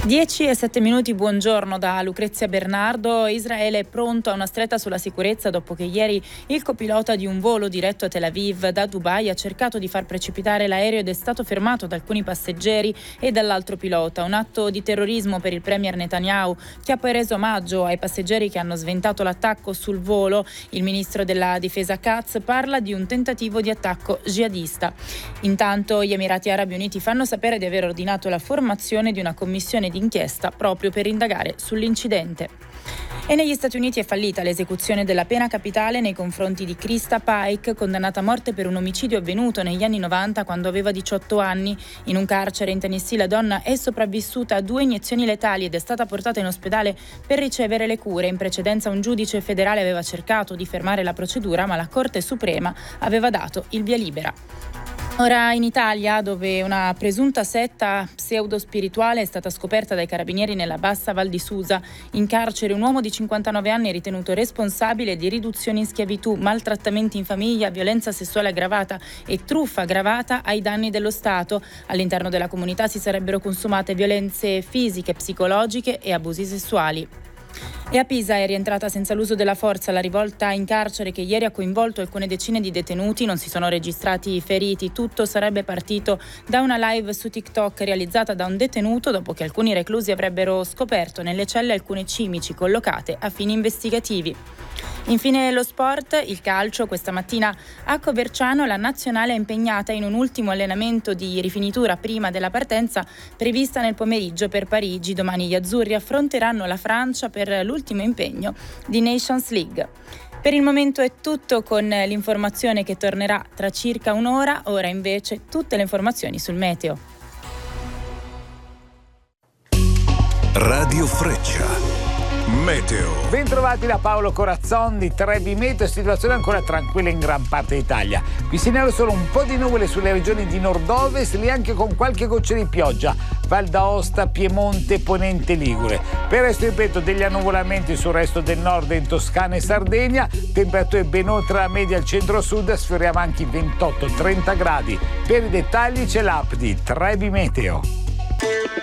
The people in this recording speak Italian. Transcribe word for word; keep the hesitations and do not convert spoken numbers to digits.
dieci e sette minuti, buongiorno da Lucrezia Bernardo. Israele è pronto a una stretta sulla sicurezza dopo che ieri il copilota di un volo diretto a Tel Aviv da Dubai ha cercato di far precipitare l'aereo ed è stato fermato da alcuni passeggeri e dall'altro pilota. Un atto di terrorismo per il premier Netanyahu, che ha poi reso omaggio ai passeggeri che hanno sventato l'attacco sul volo. Il ministro della difesa Katz parla di un tentativo di attacco jihadista. Intanto gli Emirati Arabi Uniti fanno sapere di aver ordinato la formazione di una commissione d'inchiesta proprio per indagare sull'incidente. E negli Stati Uniti è fallita l'esecuzione della pena capitale nei confronti di Krista Pike, condannata a morte per un omicidio avvenuto negli anni novanta quando aveva diciotto anni. In un carcere in Tennessee la donna è sopravvissuta a due iniezioni letali ed è stata portata in ospedale per ricevere le cure. In precedenza un giudice federale aveva cercato di fermare la procedura, ma la Corte Suprema aveva dato il via libera. Ora in Italia, dove una presunta setta pseudo-spirituale è stata scoperta dai carabinieri nella bassa Val di Susa, in carcere un uomo di cinquantanove anni è ritenuto responsabile di riduzione in schiavitù, maltrattamenti in famiglia, violenza sessuale aggravata e truffa aggravata ai danni dello Stato. All'interno della comunità si sarebbero consumate violenze fisiche, psicologiche e abusi sessuali. E a Pisa è rientrata senza l'uso della forza la rivolta in carcere che ieri ha coinvolto alcune decine di detenuti. Non si sono registrati feriti. Tutto sarebbe partito da una live su TikTok realizzata da un detenuto dopo che alcuni reclusi avrebbero scoperto nelle celle alcune cimici collocate a fini investigativi. Infine lo sport, il calcio. Questa mattina a Coverciano la nazionale è impegnata in un ultimo allenamento di rifinitura prima della partenza prevista nel pomeriggio per Parigi. Domani gli azzurri affronteranno la Francia per l'ultimo impegno di Nations League. Per il momento è tutto con l'informazione che tornerà tra circa un'ora. Ora invece tutte le informazioni sul meteo. Radio Freccia. Meteo. Bentrovati da Paolo Corazzon di Trebi Meteo, situazione ancora tranquilla in gran parte d'Italia. Qui segnalo solo un po' di nuvole sulle regioni di nord-ovest, lì anche con qualche goccia di pioggia. Val d'Aosta, Piemonte, Ponente Ligure. Per il resto, ripeto, degli annuvolamenti sul resto del nord in Toscana e Sardegna, temperature ben oltre la media al centro-sud, sfioriamo anche i ventotto trenta gradi. Per i dettagli c'è l'app di Trebi Meteo.